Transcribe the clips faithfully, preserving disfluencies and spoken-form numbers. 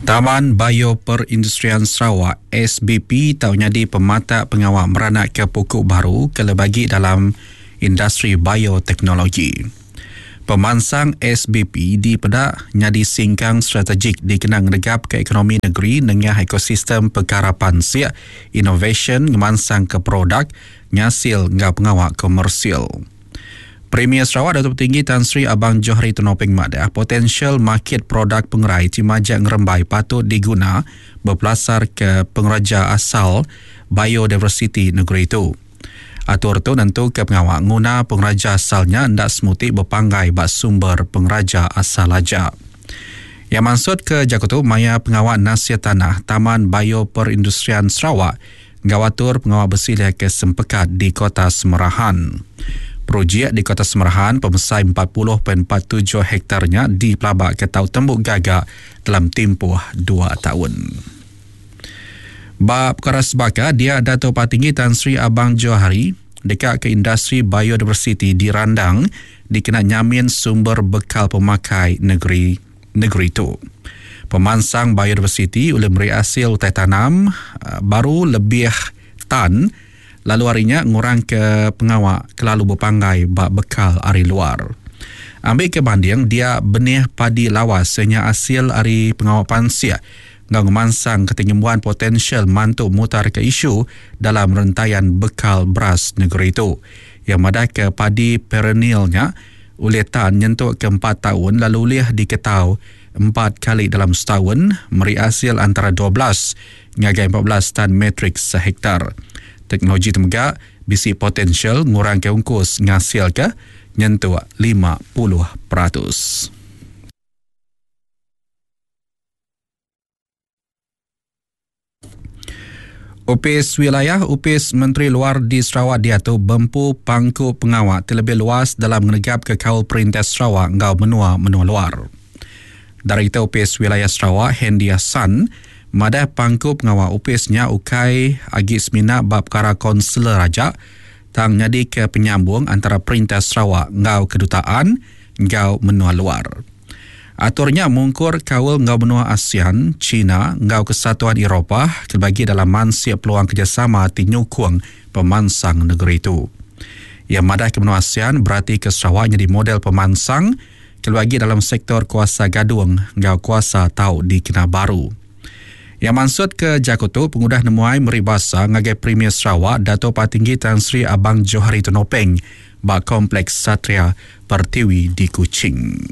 Taman Bio Perindustrian Sarawak S B P tahu nyadi pemata pengawal meranak ke pokok baru kalau bagi dalam industri bioteknologi. Pemansang S B P di pedak nyadi singkang strategik dikenang negap ke ekonomi negeri dengan ekosistem perkarapan siap innovation ngemansang ke produk nyasil ngah pengawal komersial. Premier Sarawak Datuk Tinggi Tan Sri Abang Johari Tunopeng Madah, potensial market produk pengerai Cimajak Ngerembai patut diguna berpelasar ke pengraja asal biodiversity negeri itu. Atur itu tentu ke pengawal guna pengraja asalnya hendak semuti berpanggai bak sumber pengraja asal aja. Yang maksud ke Jakutu maya pengawal nasihat tanah Taman Bio Perindustrian Sarawak gawatur pengawal bersilih ke sempekat di Kota Semerahan. Projek di Kota Semerahan pemesai empat puluh perpuluhan empat tujuh hektarnya di pelabak ke tau tembuk gagak dalam tempoh dua tahun. Bab perkara sebaka, dia Datuk Patinggi Tan Sri Abang Johari dekat ke industri biodiversity di Randang dikena nyamin sumber bekal pemakai negeri negeri itu. Pemansang biodiversity oleh memberi hasil utai tanam uh, baru lebih tan lalu harinya ngurang ke pengawak kelalu berpanggai bak bekal hari luar. Ambil ke banding dia benih padi lawas sehingga hasil hari pengawak pansia ngau ngemansang ketinggian potensial mantuk mutar ke isu dalam rentaian bekal beras negeri itu. Yang madah ke padi perennialnya oleh tan nyentuk ke empat tahun lalu ulih diketahui empat kali dalam setahun meri hasil antara dua belas hingga empat belas tan metrik sehektar. Teknologi temegak bisi potensial ngurang ke ungkus ngasil ke nyentuh lima puluh peratus. Upis wilayah Upis Menteri Luar di Sarawak diatur bempu pangku pengawal terlebih luas dalam menegap ke kaul perintah Sarawak ngau menua-menua luar. Dari itu Upis wilayah Sarawak Hendy Hassan madah pangku pengawal upisnya ukai agi semina bab perkara konselor raja tang nyadi ke penyambung antara perintah Sarawak ngau kedutaan ngau menua luar. Aturnya mungkur kawal ngau menua ASEAN, China, ngau kesatuan Eropah kelbagi dalam mansia peluang kerjasama tinyukung pemansang negeri itu. Yang madah ke menua ASEAN berarti ke Sarawak jadi model pemansang kelbagi dalam sektor kuasa gadung ngau kuasa tau di Kinabalu. Yang maksud ke Jakutu, pengudah nemuai meribasa ngagai Premier Sarawak Datuk Patinggi Tan Sri Abang Johari Tunopeng bak Kompleks Satria Pertiwi di Kuching.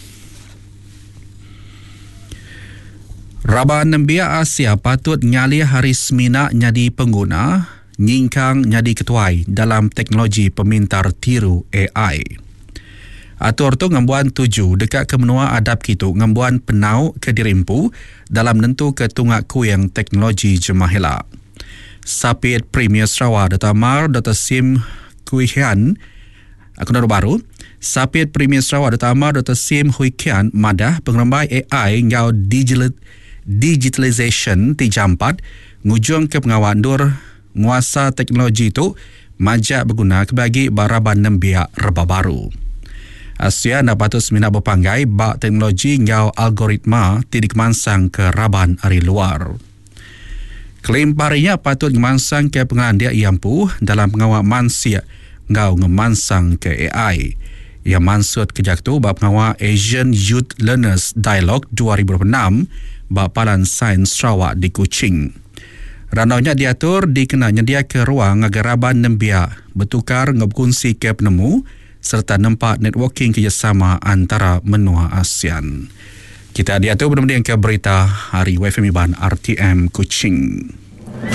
Raban Nembia Asia patut nyali hari semina nyadi pengguna, nyingkang nyadi ketuai dalam teknologi pemintar tiru A I. Atur tu ngambuan tuju dekat ke menua adab kitu ngambuan penau ke dirimpu dalam nentu ke tungak kuyang teknologi jemahela. Sapit Premier Sarawak Datuk Amar Doktor Sim Kuihian Akun baru Sapit Premier Sarawak Datuk Amar Doktor Sim Huikian madah pengrembai A I ngau digital digitalization tijampat ngujung ke pengawandur nguasa teknologi itu majak berguna kebagi baraban nembia reba baru. Asia nak patut semina berpanggai bak teknologi ngau algoritma tidak mansang ke raban hari luar. Klaim parinya patut ngemansang ke pengelan dia iampu dalam pengawal mansia ngau ngemansang ke A I. Yang maksud kejak tu bak pengawal Asian Youth Learners Dialogue dua ribu enam bak Palan Sains Sarawak di Kuching. Ranaunya diatur dikena nyedia ke ruang agar raban nembia bertukar ngabkunsi ke penemu serta nampak networking kerjasama antara menua ASEAN. Kita diatur benar-benar ke berita hari W F M Iban R T M Kuching.